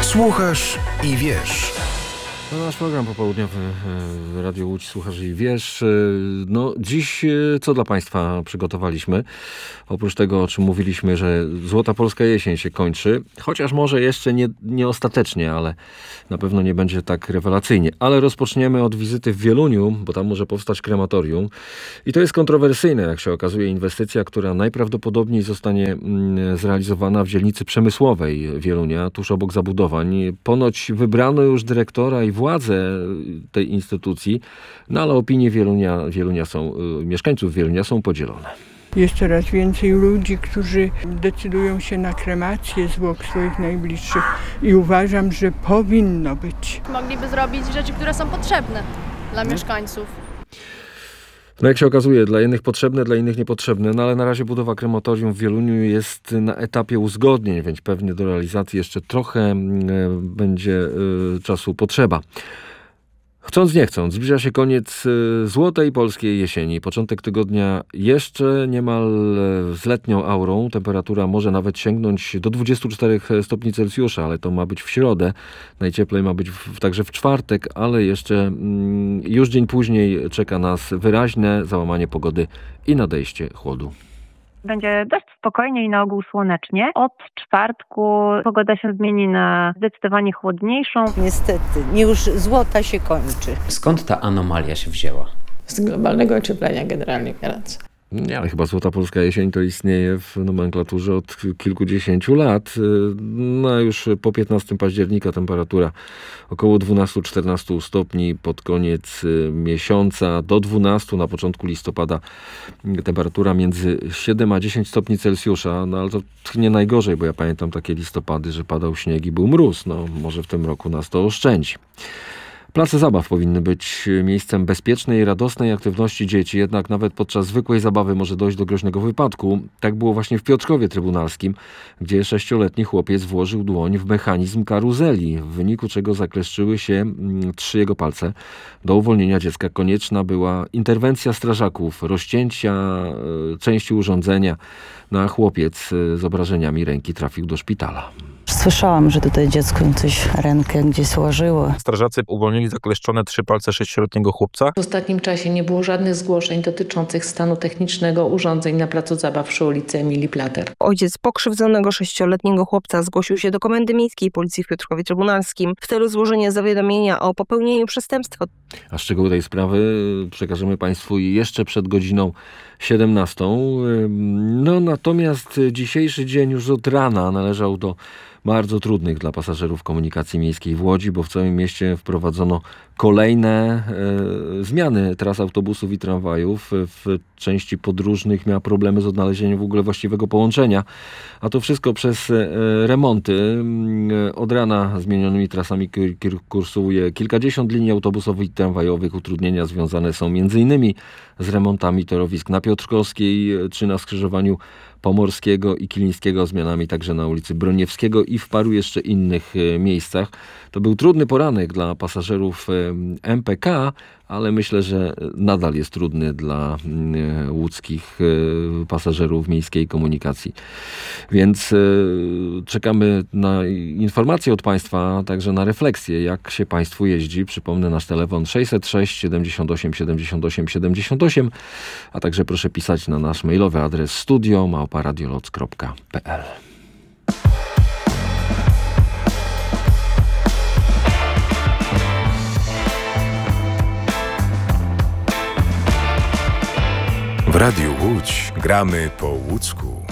Słuchasz i wiesz. No, nasz program popołudniowy w Radiu Łódź Słuchasz i wiesz. No, dziś co dla Państwa przygotowaliśmy? Oprócz tego, o czym mówiliśmy, że Złota Polska Jesień się kończy, chociaż może jeszcze nie ostatecznie, ale na pewno nie będzie tak rewelacyjnie. Ale rozpoczniemy od wizyty w Wieluniu, bo tam może powstać krematorium. I to jest kontrowersyjne, jak się okazuje, inwestycja, która najprawdopodobniej zostanie zrealizowana w dzielnicy przemysłowej Wielunia, tuż obok zabudowań. Ponoć wybrano już dyrektora i władze tej instytucji, no ale opinie mieszkańców Wielunia są podzielone. Jest coraz więcej ludzi, którzy decydują się na kremację zwłok swoich najbliższych i uważam, że powinno być. Mogliby zrobić rzeczy, które są potrzebne dla mieszkańców. No jak się okazuje, dla jednych potrzebne, dla innych niepotrzebne, no ale na razie budowa krematorium w Wieluniu jest na etapie uzgodnień, więc pewnie do realizacji jeszcze trochę będzie czasu potrzeba. Chcąc nie chcąc, zbliża się koniec Złotej Polskiej Jesieni. Początek tygodnia jeszcze niemal z letnią aurą. Temperatura może nawet sięgnąć do 24 stopni Celsjusza, ale to ma być w środę. Najcieplej ma być także w czwartek, ale jeszcze już dzień później czeka nas wyraźne załamanie pogody i nadejście chłodu. Będzie dość spokojnie i na ogół słonecznie. Od czwartku pogoda się zmieni na zdecydowanie chłodniejszą. Niestety, już złota się kończy. Skąd ta anomalia się wzięła? Z globalnego ocieplenia generalnie biorąc. Nie, ale chyba Złota Polska Jesień to istnieje w nomenklaturze od kilkudziesięciu lat. No już po 15 października temperatura około 12-14 stopni, pod koniec miesiąca do 12, na początku listopada temperatura między 7 a 10 stopni Celsjusza. No ale to nie najgorzej, bo ja pamiętam takie listopady, że padał śnieg i był mróz. No może w tym roku nas to oszczędzi. Place zabaw powinny być miejscem bezpiecznej i radosnej aktywności dzieci, jednak nawet podczas zwykłej zabawy może dojść do groźnego wypadku. Tak było właśnie w Piotrkowie Trybunalskim, gdzie 6-letni chłopiec włożył dłoń w mechanizm karuzeli, w wyniku czego zakleszczyły się 3 jego palce. Do uwolnienia dziecka konieczna była interwencja strażaków, rozcięcia części urządzenia, a chłopiec z obrażeniami ręki trafił do szpitala. Słyszałam, że tutaj dziecko coś rękę gdzieś złożyło. Strażacy uwolnili zakleszczone 3 palce 6-letniego chłopca. W ostatnim czasie nie było żadnych zgłoszeń dotyczących stanu technicznego urządzeń na placu zabaw przy ulicy Emilii Plater. Ojciec pokrzywdzonego 6-letniego chłopca zgłosił się do Komendy Miejskiej Policji w Piotrkowie Trybunalskim w celu złożenia zawiadomienia o popełnieniu przestępstwa. A szczegóły tej sprawy przekażemy Państwu jeszcze przed godziną 17. No natomiast dzisiejszy dzień już od rana należał do bardzo trudnych dla pasażerów komunikacji miejskiej w Łodzi, bo w całym mieście wprowadzono kolejne zmiany tras autobusów i tramwajów. W części podróżnych miała problemy z odnalezieniem w ogóle właściwego połączenia, a to wszystko przez remonty. Od rana zmienionymi trasami kursuje kilkadziesiąt linii autobusowych i tramwajowych. Utrudnienia związane są m.in. z remontami torowisk na Piotrkowskiej czy na skrzyżowaniu Pomorskiego i Kilińskiego, zmianami także na ulicy Broniewskiego i w paru jeszcze innych miejscach. To był trudny poranek dla pasażerów MPK, ale myślę, że nadal jest trudny dla łódzkich pasażerów miejskiej komunikacji. Więc czekamy na informacje od Państwa, a także na refleksję, jak się Państwu jeździ. Przypomnę nasz telefon 606 78 78 78, a także proszę pisać na nasz mailowy adres studio@radioloc.pl. W Radiu Łódź gramy po łódzku.